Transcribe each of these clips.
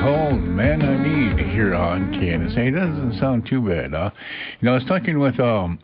called Man I Need here on KNSA. It doesn't sound too bad, huh? I was talking with, well,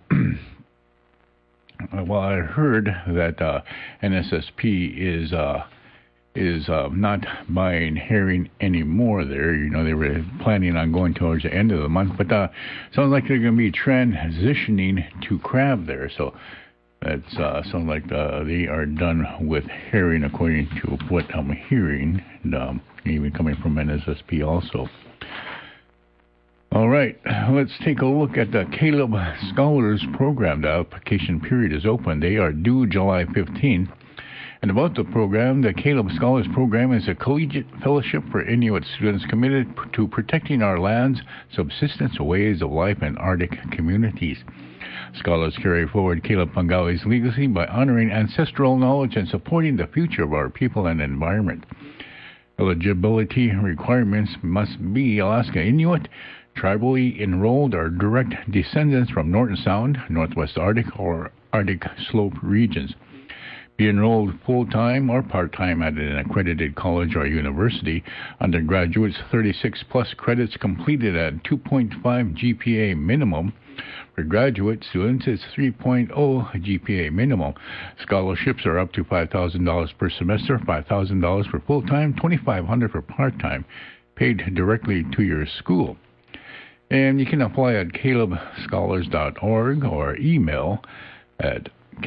I heard that NSSP is not buying herring anymore there. They were planning on going towards the end of the month, but sounds like they're going to be transitioning to crab there. So that sounds like they are done with herring, according to what I'm hearing, and even coming from NSSP also. All right, let's take a look at the Caleb Scholars Program. The application period is open. They are due July 15th. And about the program, the Caleb Scholars Program is a collegiate fellowship for Inuit students committed to protecting our lands, subsistence, ways of life, and Arctic communities. Scholars carry forward Caleb Pangali's legacy by honoring ancestral knowledge and supporting the future of our people and environment. Eligibility requirements must be Alaska Inuit, tribally enrolled, or direct descendants from Norton Sound, Northwest Arctic, or Arctic Slope regions. Be enrolled full-time or part-time at an accredited college or university. Undergraduates, 36-plus credits completed at 2.5 GPA minimum. For graduate students, it's 3.0 GPA minimum. Scholarships are up to $5,000 per semester, $5,000 for full-time, $2,500 for part-time, paid directly to your school. And you can apply at calebscholars.org or email at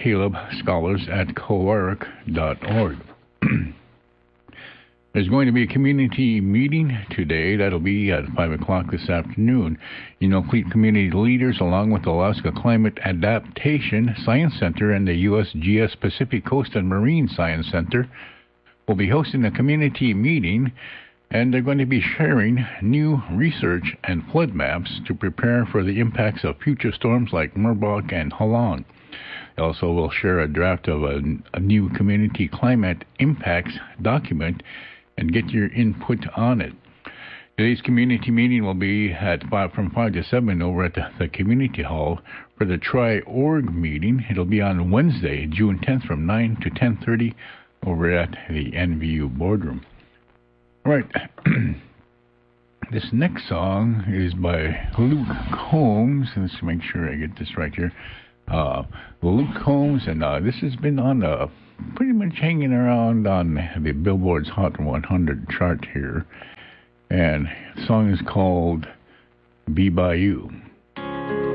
calebscholars@coarc.org. There's going to be a community meeting today. That'll be at 5 o'clock this afternoon. Unalakleet community leaders, along with the Alaska Climate Adaptation Science Center and the USGS Pacific Coast and Marine Science Center, will be hosting a community meeting, and they're going to be sharing new research and flood maps to prepare for the impacts of future storms like Merbok and Halon. They also will share a draft of a new community climate impacts document and get your input on it. Today's community meeting will be from 5 to 7 over at the community hall. For the Tri-Org meeting, it'll be on Wednesday, June 10th from 9 to 10:30 over at the NVU boardroom. All right. This next song is by Luke Combs. Let's make sure I get this right here. Luke Combs, and this has been on pretty much hanging around on the Billboard's Hot 100 chart here. And the song is called Be By You.